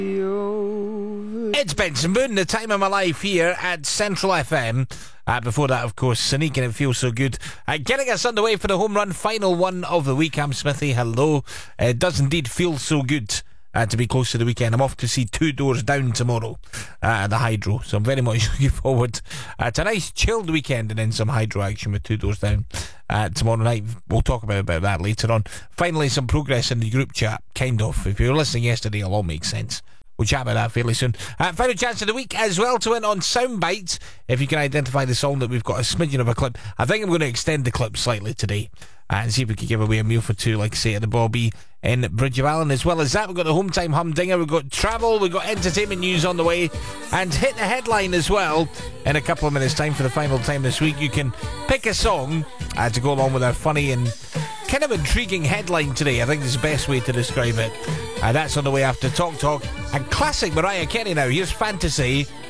It's Benson Boone, the time of my life here at Central FM. Before that, of course, Sonique and It Feels So Good. Getting us underway for the home run, final one of the week. I'm Smithy, hello. It does indeed feel so good to be close to the weekend. I'm off to see Two Doors Down tomorrow at the Hydro, so I'm very much looking forward to a nice chilled weekend and then some Hydro action with Two Doors Down tomorrow night. We'll talk about that later on. Finally, some progress in the group chat, kind of. If you were listening yesterday, it'll all make sense. We'll chat about that fairly soon. Final chance of the week as well to win on Soundbites. If you can identify the song that we've got a smidgen of a clip. I think I'm going to extend the clip slightly today and see if we can give away a meal for two, like say at the Bobby in Bridge of Allen. As well as that, we've got the Home Time Humdinger, we've got travel, we've got entertainment news on the way, and hit the headline as well in a couple of minutes' time. For the final time this week, you can pick a song to go along with our funny and kind of intriguing headline today. I think this is the best way to describe it. That's on the way after Talk and classic Mariah Carey now. Here's Fantasy